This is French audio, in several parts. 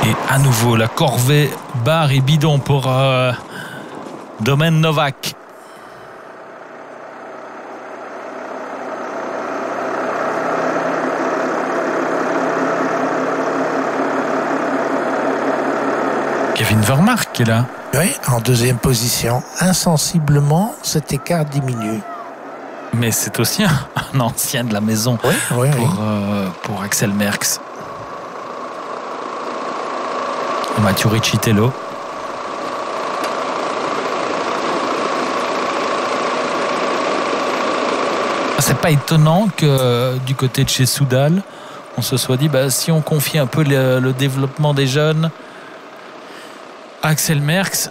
Et à nouveau, la corvée, barre et bidon pour Domen Novak. Kevin Vermaerke qui est là. Oui, en deuxième position. Insensiblement, cet écart diminue. Mais c'est aussi un ancien de la maison pour Axel Merckx. Mathieu Riccitello. C'est pas étonnant que du côté de chez Soudal, on se soit dit si on confie un peu le développement des jeunes à Axel Merckx.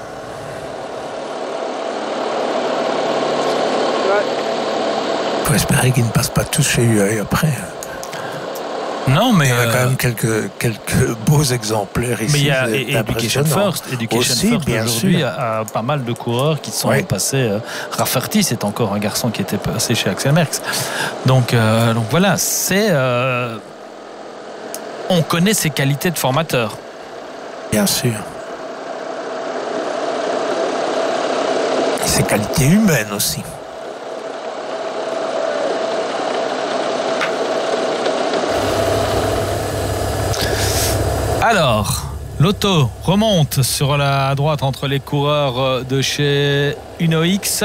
Faut espérer qu'ils ne passent pas tous chez UAE après. Non, mais il y a quand même quelques beaux exemplaires ici. Mais il y a Education First aujourd'hui a pas mal de coureurs qui sont passés. Rafferty, c'est encore un garçon qui était passé chez Axel Merckx. Donc voilà, on connaît ses qualités de formateur. Bien sûr. Et ses qualités humaines aussi. Alors, l'auto remonte sur la droite entre les coureurs de chez Uno-X.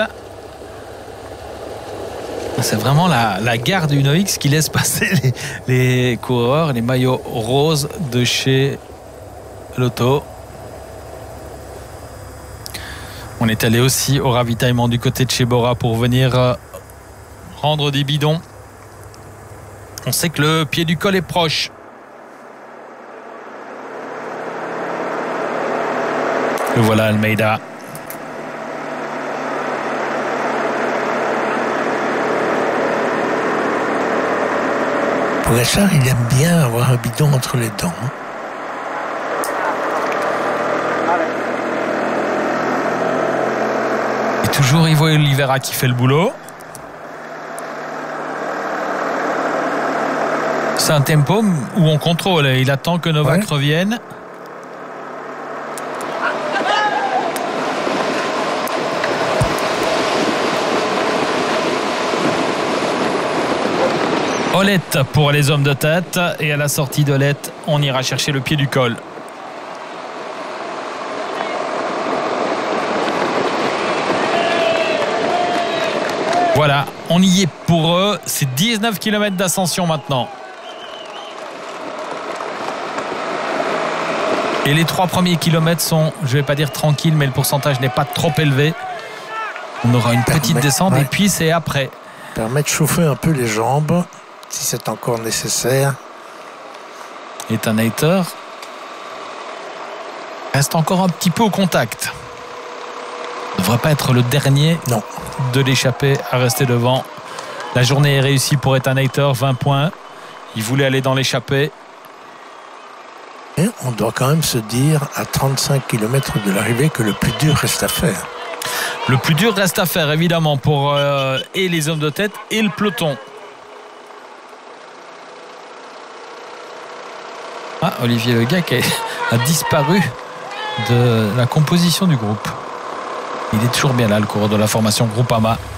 C'est vraiment la gare de Uno-X qui laisse passer les coureurs, les maillots roses de chez l'auto. On est allé aussi au ravitaillement du côté de chez Bora pour venir rendre des bidons. On sait que le pied du col est proche. Et voilà Almeida. Pogačar, il aime bien avoir un bidon entre les dents. Et toujours Ivo Oliveira qui fait le boulot. C'est un tempo où on contrôle. Il attend que Novak revienne. Olette pour les hommes de tête, et à la sortie d'Olette, on ira chercher le pied du col. Voilà, on y est pour eux. C'est 19 km d'ascension maintenant. Et les 3 premiers kilomètres sont, je ne vais pas dire tranquilles, mais le pourcentage n'est pas trop élevé. On aura une petite descente et puis c'est après. Permet de chauffer un peu les jambes, si c'est encore nécessaire. Ethan Hayter reste encore un petit peu au contact. Ne devrait pas être le dernier de l'échappée à rester devant. La journée est réussie pour Ethan Hayter, 20 points. Il voulait aller dans l'échappée. Et on doit quand même se dire à 35 km de l'arrivée que le plus dur reste à faire. Le plus dur reste à faire, évidemment, pour et les hommes de tête et le peloton. Olivier Legac a disparu de la composition du groupe. Il est toujours bien là, le coureur de la formation Groupama.